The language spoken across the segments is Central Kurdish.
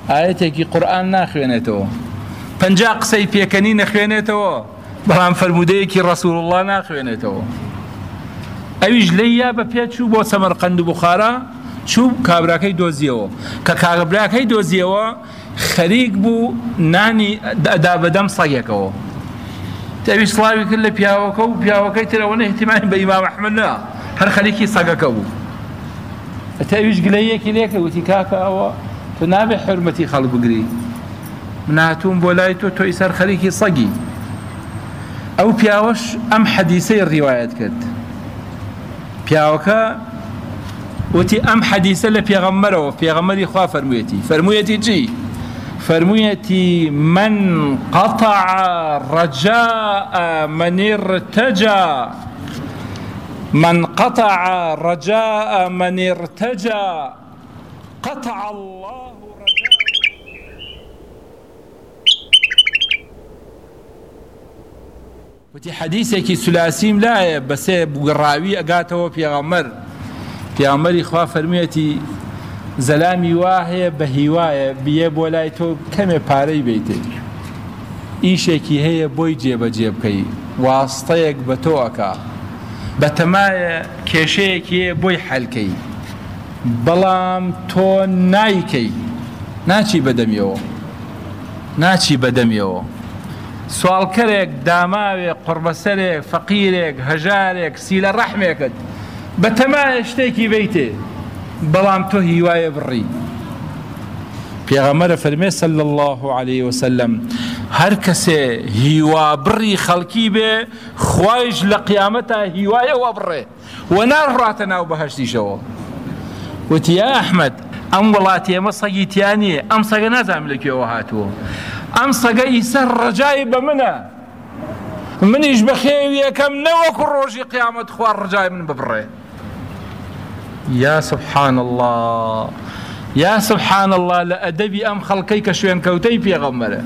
ئاەتێکی قورئان ناخوێنێتەوە 50 قسەی پێکەنی نەخوێنێتەوە بەڵام فەرمودەیەکی ڕەسوول الله ناخوێنێتەوە ئەویش لەیە بە پێ چوو بۆ سەمەرقەند و بوخارا چوو کابراکەی دۆزیەوە کە کابراکەی دۆزیەوە خەریک بوو نانی ئەدا بەدەم سەگێکەوە تەویش سڵاوی کرد لە پیاوەکە و پیاوەکەی ترەوە احتیمالی بە ئیمام ئەحمەد نا هەر خەریکی سەگەکە بوو تەویش گلەیەکی لێکە وتی کاکە ئەوە تۆ نابێ حرمەتی خەڵک بگری من هاتووم بۆ لای تۆ تۆی سەر خەریکی سەگی ئەو پیاوەش ئەم حەدیسەی ڕیوایەت کرد پیاوەکە وتی ئەم حەدیسە لە پێغەمبەرەوە پێغەمبەری خوا فەرموویەتی چی؟ فەرموویەتی من قطع رجاء من ارتجى من قطع رجاء من ارتجى قطع الله رجاء وتی حەدیسێکی سولاسیم لایە بەسێ بوگەڕاوی ئەگاتەوە پێغەمبەری خوا فەرموویەتی زەلامی وا هەیە بە هیوایە بیە بۆ لای تۆ کەمێ پارەی بیتێ ئیشێکی هەیە بۆی جێبەجێ بکەی واستەیەک بە تۆ ئەکا بەتەمایە کێشەیەکی هەیە بۆی حەلکەی بەڵام تۆ نایکەی ناچی بەدەمیەوە سوالکەرێک داماوێک قوربەسەرێک فەقیرێک هەژارێک سیلە ڕەحمێکت بەتەمایە شتێکی بیتێ بەڵام تۆ هیوایە بڕی پێغەمبەر فەرمێ صلی الله عليه وسلم هەر کەسێ هیوا بڕی خەڵکی بێ خوایش لە قیامەتە هیوایە وەبڕێ و ناڕاتە ناو بەهەشتیشەوە وتی یا ئەحمەد ئەم وڵاتی ئێمە سەگی تیا نییە ئەم سەگە نازانم لەکوێوە هاتووە ئەم سەگە ئیسەر ڕەجای بە منە منیش بە خێوی یەکەم نەوەکو ڕۆژی قیامەت خوا ڕەجای من ببڕێ یا سبحان الله یا سبحان الله لە ئەدەبی ئەم خەڵکەی کە شوێنکەوتەی پێغەمبەرە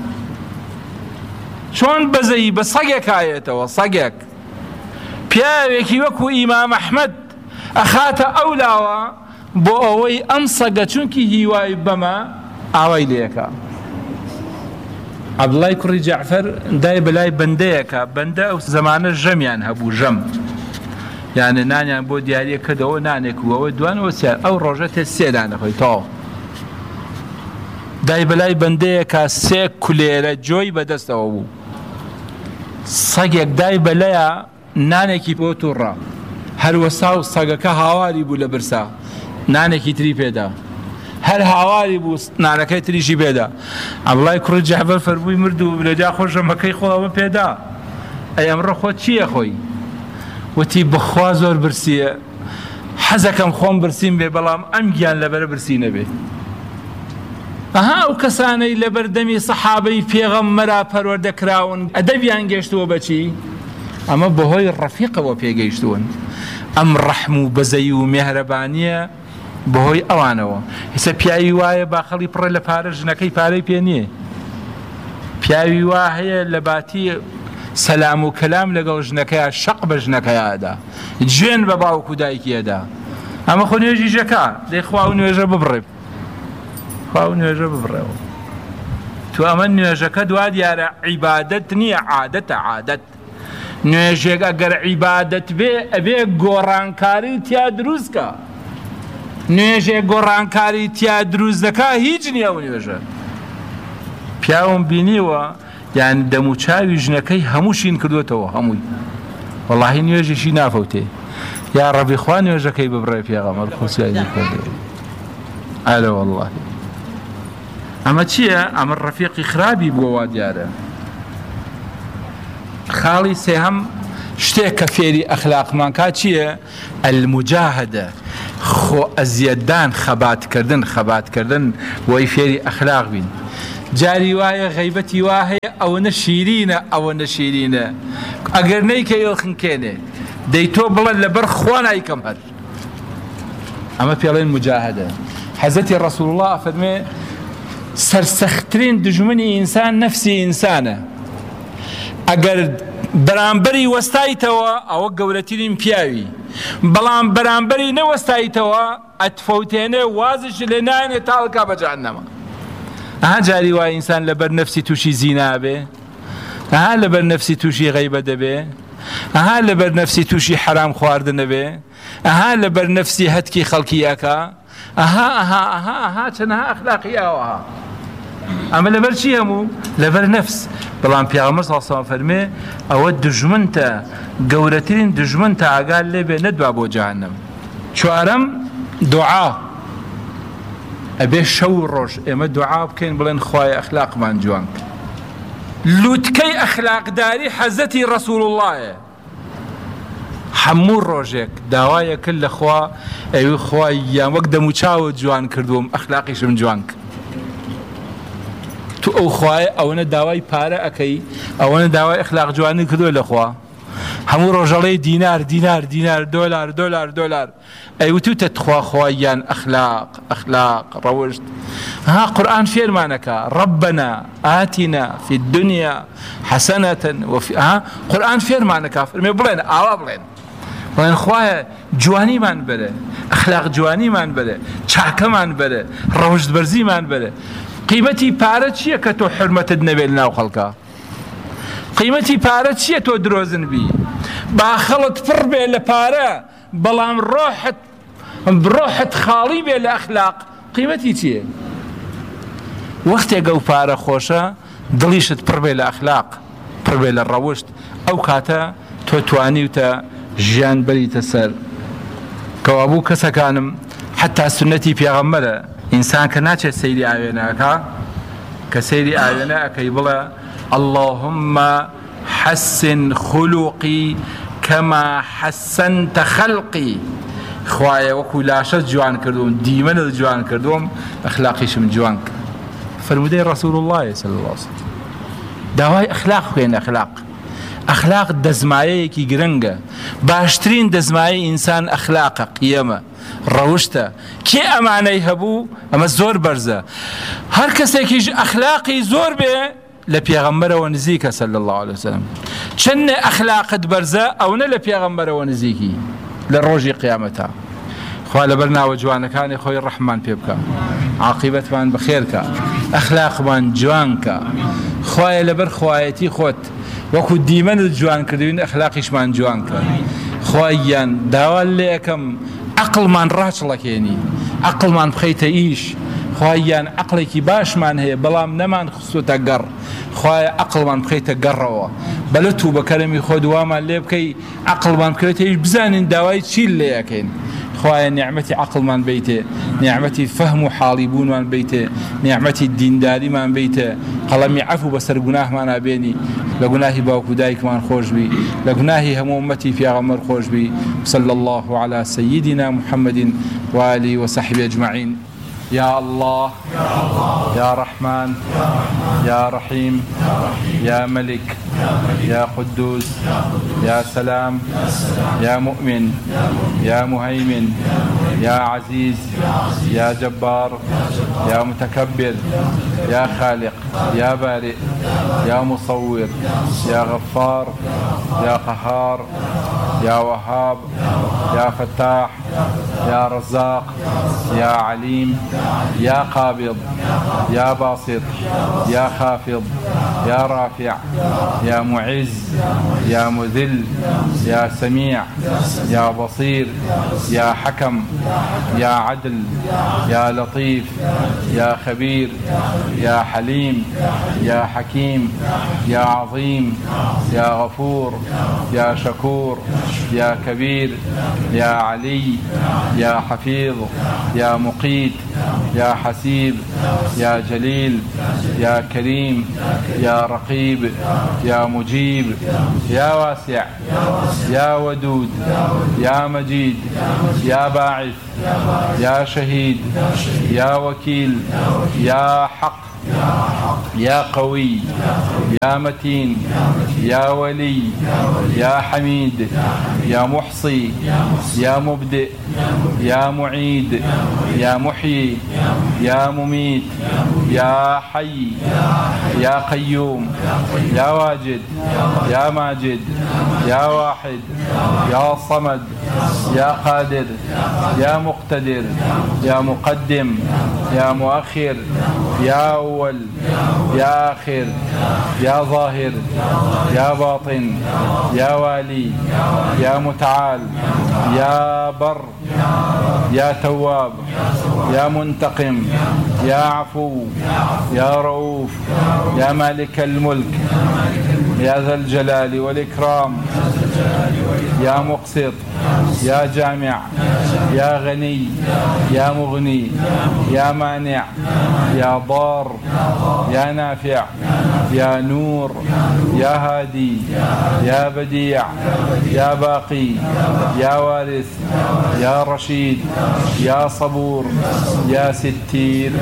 چۆن بەزەی بە سەگێک ئایێتەوە سەگێک پیاوێکی وەکو ئیمام ئەحمەد ئەخاتە ئەولاوە بۆ ئەوەی ئەم سەگە چونکی هیوای بەمە ئاوای لێەکە عەبدوڵای کوڕی جەعفەر دای بەلای بەندەیەکە بەندە ئەو زەمانە ژەمیان هەبوو ژەم یعنی نانیان بۆ دیارە کردەوە نانێک وەوە دوانەوە سیار ئەو ڕۆژە تێ سێدانە خۆی تەواو دای بەلای بەندەیەکە سێ کولێرە جۆی بەدەستەوە بوو سەگێک دای بەلایە نانێکی بۆ تووڕا هەروەسا و سەگەکە هاواری بوو لە برسا نانێکی تری پێدا هەر هاواری بوو نانەکەی تریشی پێدا عەبدوڵای کوڕی جەعفەر فەرمووی مرد و لەجا خۆ ژەمەکەی خۆەوە پێدا ئەی ئەمڕۆ خۆ چییە خۆی وتی بخوا زۆر برسیە حەزەکەم خۆم برسیم بێ بەڵام ئەم گیان لەبەرە برسی نەبێ ئەها ئەو کەسانەی لە بەردەمی سەحابەی پێغەمبەرا پەروەردەکراون ئەدەبیان گەشتووە بەچی ئەمە بەهۆی ڕەفیقەوە پێگەیشتوون ئەم ڕەحم و بەزەی و مێهرەبانیە بەهۆی ئەوانەوە هێستا پیاوی وایە باخەڵی پڕە لە پارە ژنەکەی پارەی پێ نییە پیاوی وا هەیە لە باتی سەلام و کەلام لەگەڵ ژنەکەیە شەق بە ژنەکەیادا جوێن بە باوکو دایکیەدا ئەمە خۆ نوێژی ژەکە دەی خوا و نوێژە ببڕێ تو ئەمە نوێژەکە دوا دیارە عیبادەت نییە عادەت نوێژێک ئەگەر عیبادەت بێ ئەبێ گۆڕانکاری تیا دروستکە نوێژێک گۆڕانکاری تیا دروست دەکا هیچ نییە و نوێژە پیاوم بینیوە یان دەموچاوی ژنەکەی هەمووشین کردوێتەوە هەمووی وەڵاهی نوێژێکی نافەوتێ یا ڕەبی خوا نوێژەکەی ببڕێ پێغەمبەر خۆسیادی کردێ ئالە وەڵڵاهی ئەمە چییە؟ ئەمە ڕەفیقی خراپی بووەوە دیارە خاڵی سێهەم شتێک کە فێری ئەخلاقمان کا چییە؟ ئەلموجاهەدە خۆ ئەزیەتدان خەباتکردن وەی فێری ئەخلاق بین جاری وایە غەیبەتی وا هەیە ئەوەنە شیرینە ئەگەر نەیکە ئێڵخنکێنێ دەی تۆ بڵێ لەبەر خوا نایکەم هەر ئەمە پێڵێن مجاهدە حەزەتی ڕەسوول الله فەرمێ سەرسەختترین دژمنی ئینسان نەفسی ئینسانە ئەگەر بەرامبەری وەستایتەوە ئەوە گەورەترین پیاوی بەڵام بەرامبەری نەوەستایتەوە ئەتفەوتێنێ وازش لێ نایەنێ تاڵکا بە جەهەنەمە جاری وای ئینسان لەبەر نەفسی تووشی زینا بێ، لەبەر نەفسی تووشی غەیبە دەبێ، لەبەر نەفسی تووشی حرام خواردنە بێ، لەبەر نەفسی هەتکی خەڵکی ئەکا، چەنەها ئەخلاقی ئەوەها. ئەمە لەبەر چی هەموو؟ لەبەر نەفس. بەڵام پێغەمبەر صلی الله علیه و سلم فەرمێ ئەوە دژمنتە، گەورەترین دژمنتە، ئاگال لێ بێ نەدوا بۆ جەهەنەم. چوارەم دوعا. ئەبێ شەو ڕۆژ ئێمە دوعا بکەین بڵێن خوای ئەخلاقمان جوان کە. لووتکەی ئەخلاقداری حەزەتی ڕەسوول اللهە. هەموو ڕۆژێک داوایە کرد لە خوا، ئەوی خوای یان وەک دەم و چاوت جوان کردوم ئەخلاقیشم جوان کرد. تو ئەو خوایە ئەوەنە داوای پارە ئەەکەی، ئەوەنە داوای ئەخلاق جوانی کردووە لە خوا. هەموو ڕۆژەڵەی دینار دینار دینار دۆلار دۆلار دۆلار ئەیوتوتە تخوا خوایان ئەخلاق ڕەوشت. قورئان فێرمانەکە ربنا آتنا في الدنيا حسنة وفي قورئان فێرمانەکە فەرمێ بڵێن ئاوا بڵێن خوایە جوانیمان بەرە، ئەخلاق جوانیمان بەرە، چاکەمان بەرە، ڕەوشت بەرزیمان بەرە. قیمەتی پارە چییە کە تۆ حرمەتت نەبێت ناو خەڵکە؟ قیمەتی پارە چییە تۆ درۆزن بی؟ باخەڵت پڕ بێ لە پارە بەڵام ڕۆحت خاڵی بێ لە ئەخلاق، قیمەتی چییە؟ وەختێک ئەو پارە خۆشە دڵیشت پڕ بێ لە ئەخلاق، پڕ بێ لە ڕەوشت، ئەو کاتە تۆ توانیوتە ژیان بەریتە سەر. کەوابوو کەسەکانم حتا سنەتی پێغەمبەرە ئینسان کە ناچێت سەیری ئاوێنەکە، کە سەیری ئاوێنە ئەەکەی بڵێ اللهم حسن خلقي كما حسنت خلقي. خوایە وەکو لاشە جوان کردوم، دیمەنت جوان کردوم، ئەخلاقیشم جوان کرد. فەرمودەی ڕەسوول الله صلی الله علیه وسلم. داوای ئەخلاق بکەین. ئەخلاق دەزمایەیەکی گرنگە. باشترین دەزمایەی ئینسان ئەخلاقە، قیەمە، ڕەوشتە. کێ ئەمانەی هەبوو؟ ئەمە زۆر بەرزە. هەر کەسێکیش ئەخلاقی زۆر بێ لە پێغەمبەرەوە نزیکە صلی الله علیه وسلم. چەندە ئەخلاقت بەرزە ئەوە لە پێغەمبەرەوە نزیکی لە ڕۆژی قیامەتە. خوا لەبەر ناوە جوانەکانی خۆی ڕەحمان پێ بکە، عاقیبەتمان بەخێرکە، ئەخلاقمان جوانکە. خوایە لەبەر خوایەتی خۆت وەکو دیمەنت جوان کردوین ئەخلاقیشمان جوان کە. خوایان داوا لێ یەکەم عەقڵمان ڕاچڵەکێنی، عەقڵمان بخەیتە ئیش. خوایان عەقڵێکی باشمان هەیە بەڵام نەمان خستوتە گەڕ. خوایە عەقڵمان بخەیتە گەڕەوە، بەلە تو بە کەرەمی خۆ دوامان لێ بکەی، عەقڵمان بکەوێتە ئیش، بزانین داوای چی لێ یەکەین. خوایە نیعمەتی عەقڵمان بیتێ، نیعمەتی فەهم و حاڵی بوونمان بیتێ، نیعمەتی دینداریمان بیتێ، قەڵەمی عەفو بەسەر گوناهمان ئابێنی، لە گوناهی باوکو دایکمان خۆش بی، لە گوناهی هەموو ئومەتی پێغەمبەر خۆش بی. صلی الله على سيدنا محمد وآله وصحبه أجمعين. يا الله يا رحمن يا رحيم يا ملك يا قدوس يا سلام يا مؤمن يا مهيمن يا عزيز يا جبار يا متكبر يا خالق يا بارئ يا مصور يا غفار يا قهار يا وهاب يا فتاح يا رزاق يا عليم يا قابض يا باسط يا خافض يا رافع يا معز يا مذل يا سميع يا بصير يا حكم يا عدل يا لطيف يا خبير يا حليم يا حكيم يا عظيم يا غفور يا شكور يا كبير يا علي يا حفيظ يا مقيت يا حسيب يا جليل يا كريم يا رقيب يا مجيب يا واسع يا ودود يا مجيد يا باعث يا شهيد يا وكيل يا حق يا قوي يا متين يا ولي يا حميد يا محصي يا مبدئ يا معيد يا محيي يا مميت يا حي يا قيوم يا واجد يا ماجد يا واحد يا صمد يا قادر يا مقتدر يا مقدم يا مؤخر يا أول يا آخر يا ظاهر يا باطن يا والي يا متعال يا بر يا تواب يا منتقم يا عفو يا رؤوف يا مالك الملك يا ذا الجلال والإكرام يا مقسط يا جامع يا غني يا مغني يا مانع يا ضار يا نافع يا نور يا هادي يا بديع يا باقي يا وارث يا رشيد يا صبور يا ستير.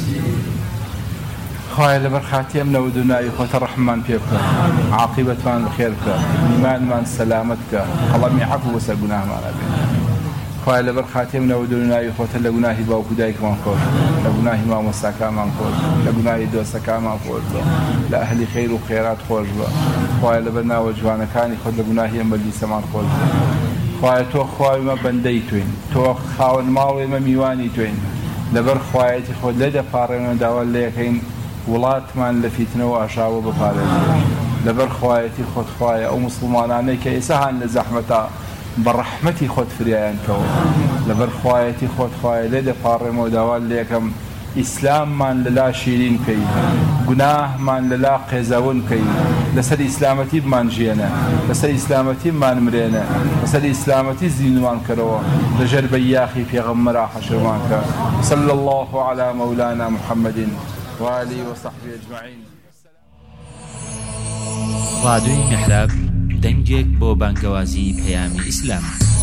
خواهی لبر خاتی ام نودنای خود رحمان پیکن، عاقبت من بخیر کن، ایمان من سلامت کن، خلامی عفو و سرگناه من ابی. خواهی لبر خاتی ام نودنای خود لگناهی با کودک من خود، لگناهی ما مسکا من خود، لگناهی دوستکا من خود، لأهل خیر و خیرات خوش با. خواهی لبر ناوجوان کانی خود لگناهی مجلس من خود. خواهی تو خواهی ما بندی توین، تو خواهی ماوی ما میوانی توین. لبر خواهی خود لده پارن داول لیکین وڵاتمان لە فیتنە و ئاشاوە بپارێزێت لەبەر خوایەتی خۆت خوایە ئەو موسڵمانانەی کە ئێستا هەن لە زەحمەتە بە ڕەحمەتی خۆت فریایان کەوە لەبەر خوایەتی خۆت خوایە لێ دەپاڕێمەوە داوا لێ یەکەم ئیسلاممان لەلا شیرین بکەی گوناهمان لەلا قێزەون بکەی لەسەر ئیسلامەتی بمان ژیانە لەسەر ئیسلامەتی بمان مرێنە لەسەر ئیسلامەتی زیندومان کەرەوە لەژێر بەیاخی پێغەمبەرا حەشرمان کە صلی الله علی مولانا محمد وآله وصحبه أجمعين. راديو محراب دنجك بو بانكوازي بيامي إسلام.